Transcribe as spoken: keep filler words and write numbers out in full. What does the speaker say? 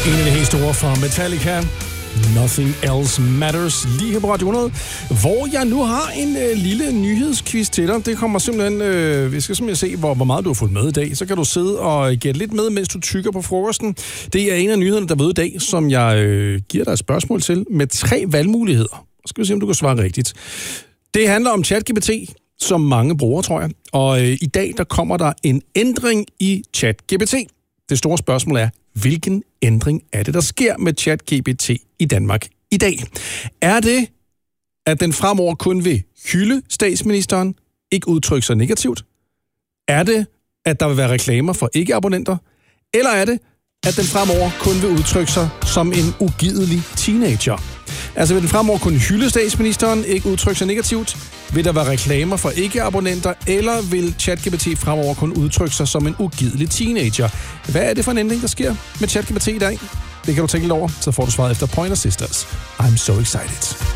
En af de helt store fra Metallica, Nothing Else Matters, lige her på Radio hundrede, hvor jeg nu har en øh, lille nyhedsquiz til dig. Det kommer simpelthen, øh, vi skal simpelthen se, hvor, hvor meget du har fået med i dag. Så kan du sidde og gætte lidt med, mens du tykker på frokosten. Det er en af nyhederne, der ved i dag, som jeg øh, giver dig et spørgsmål til, med tre valgmuligheder. Så skal vi se, om du kan svare rigtigt. Det handler om ChatGPT, som mange bruger, tror jeg. Og øh, i dag, der kommer der en ændring i ChatGPT. Det store spørgsmål er, hvilken ændring er det, der sker med ChatGPT i Danmark i dag? Er det, at den fremover kun vil hylde statsministeren, ikke udtrykke sig negativt? Er det, at der vil være reklamer for ikke-abonnenter? Eller er det, at den fremover kun vil udtrykke sig som en ugidelig teenager? Altså vil den fremover kun hylde statsministeren, ikke udtrykke sig negativt? Vil der være reklamer for ikke-abonnenter? Eller vil ChatGPT fremover kun udtrykke sig som en ugidelig teenager? Hvad er det for en ændring, der sker med ChatGPT i dag? Det kan du tænke lidt over, så får du svaret efter Pointer Sisters. I'm so excited.